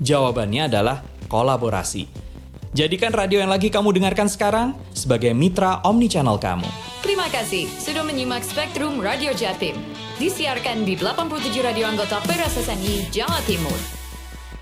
Jawabannya adalah kolaborasi. Jadikan radio yang lagi kamu dengarkan sekarang sebagai mitra omnichannel kamu. Terima kasih sudah menyimak Spektrum Radio Jatim. Disiarkan di 87 radio anggota PRSSNI Jawa Timur.